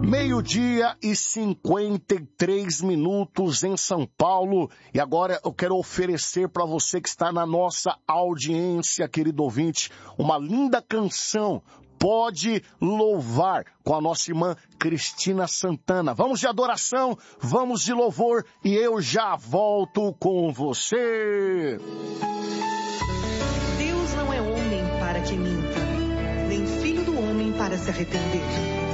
12:53 em São Paulo. E agora eu quero oferecer para você que está na nossa audiência, querido ouvinte, uma linda canção. Pode louvar, com a nossa irmã Cristina Santana. Vamos de adoração, vamos de louvor e eu já volto com você. Deus não é homem para que minta, nem filho do homem para se arrepender.